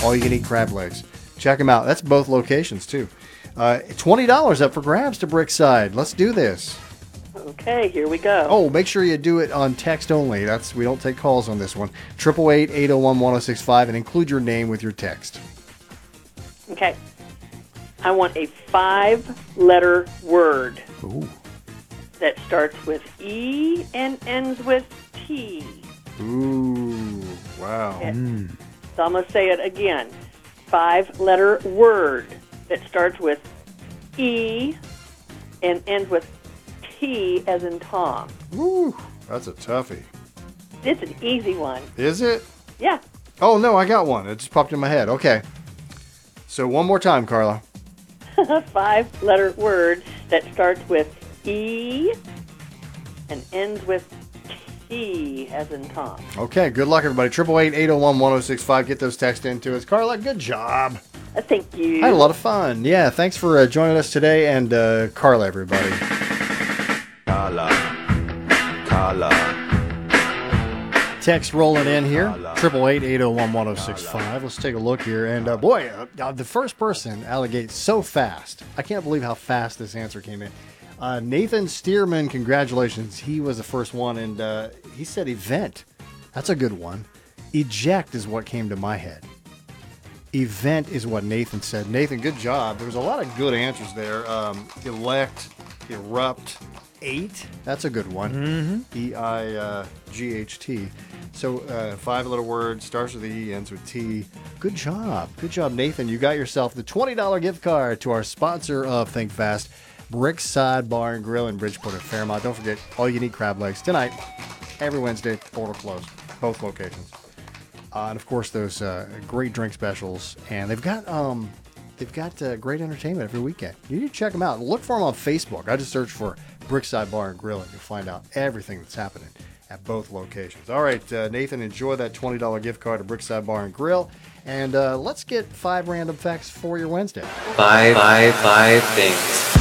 all-you-can-eat crab legs. Check them out. That's both locations, too. $20 up for grabs to Brickside. Let's do this. Okay, here we go. Oh, make sure you do it on text only. We don't take calls on this one. 888-801-1065 and include your name with your text. Okay. I want a 5-letter word. Ooh. That starts with E and ends with T. Ooh, wow. Okay. So I'm going to say it again. 5-letter word that starts with E and ends with T as in Tom. Ooh, that's a toughie. It's an easy one. Is it? Yeah. Oh, no, I got one. It just popped in my head. Okay. So one more time, Carla. 5-letter word that starts with E and ends with T as in Tom. Okay, good luck, everybody. 888-801-1065. Get those texts into us. Carla, good job. Thank you. I had a lot of fun. Yeah, thanks for joining us today. And Carla, everybody. Carla. Text rolling in here. 888-801-1065. Let's take a look here. And the first person allocates so fast. I can't believe how fast this answer came in. Nathan Stearman, congratulations. He was the first one, and he said event. That's a good one. Eject is what came to my head. Event is what Nathan said. Nathan, good job. There was a lot of good answers there. Elect, erupt, 8. That's a good one. E-I-G-H-T. So 5-letter word, starts with E, ends with T. Good job. Good job, Nathan. You got yourself the $20 gift card to our sponsor of Think Fast, Brickside Bar and Grill in Bridgeport at Fairmont. Don't forget, all-you-can-eat crab legs tonight, every Wednesday, portal closed, both locations. And of course, those great drink specials, and they've got great entertainment every weekend. You need to check them out. Look for them on Facebook. I just search for Brickside Bar and Grill, and you'll find out everything that's happening at both locations. All right, Nathan, enjoy that $20 gift card to Brickside Bar and Grill, and let's get 5 random facts for your Wednesday. Five things.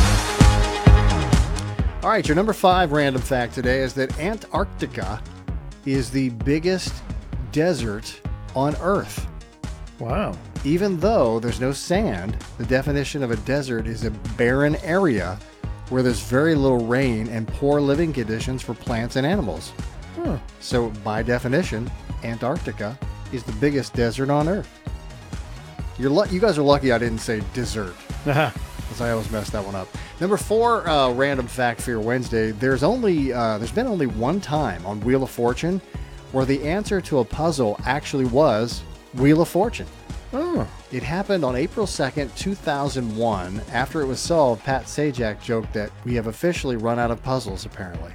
All right, your number 5 random fact today is that Antarctica is the biggest desert on Earth. Wow. Even though there's no sand, the definition of a desert is a barren area where there's very little rain and poor living conditions for plants and animals. Huh. So, by definition, Antarctica is the biggest desert on Earth. You guys are lucky I didn't say dessert, because I always mess that one up. Number 4 random fact for your Wednesday. There's been only one time on Wheel of Fortune where the answer to a puzzle actually was Wheel of Fortune. Oh. It happened on April 2nd, 2001. After it was solved, Pat Sajak joked that we have officially run out of puzzles, apparently.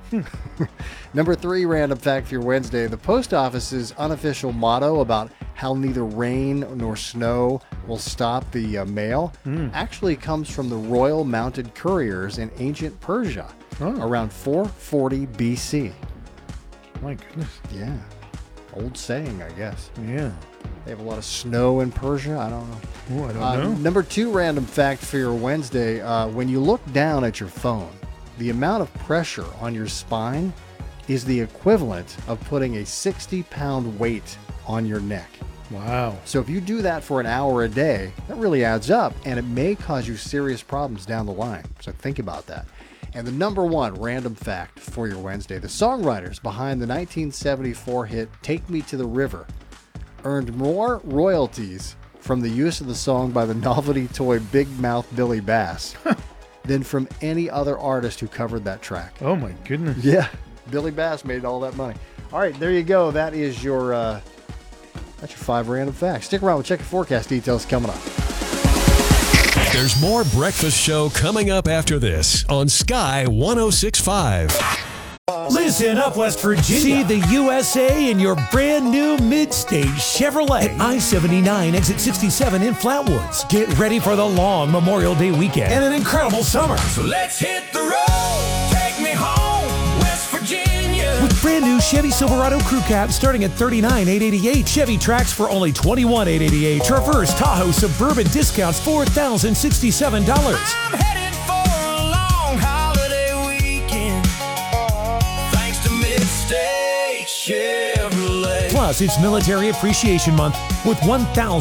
Number 3 random fact for your Wednesday. The post office's unofficial motto about how neither rain nor snow will stop the mail actually comes from the Royal Mounted Couriers in ancient Persia around 440 BC. My goodness. Yeah. Old saying, I guess. Yeah. They have a lot of snow in Persia. I don't know. Oh, I don't know. Number 2 random fact for your Wednesday. When you look down at your phone, the amount of pressure on your spine is the equivalent of putting a 60-pound weight on your neck. Wow. So if you do that for an hour a day, that really adds up, and it may cause you serious problems down the line. So think about that. And the number 1 random fact for your Wednesday. The songwriters behind the 1974 hit Take Me to the River earned more royalties from the use of the song by the novelty toy Big Mouth Billy Bass than from any other artist who covered that track. Oh my goodness. Yeah, Billy Bass made all that money. All right, there you go. That is your that's your 5 random facts. Stick around. We'll check your forecast details coming up. There's more Breakfast Show coming up after this on Sky 106.5. Listen up, West Virginia. See the USA in your brand new mid-stage Chevrolet at I-79 exit 67 in Flatwoods. Get ready for the long Memorial Day weekend and an incredible summer. So let's hit the road. Take me home, West Virginia. With brand new Chevy Silverado Crew Cab starting at $39,888. Chevy Trax for only $21,888. Traverse, Tahoe, Suburban discounts $4,067. I'm headed for a long holiday weekend. Thanks to Mid-State Chevrolet. Plus, it's Military Appreciation Month with 1,000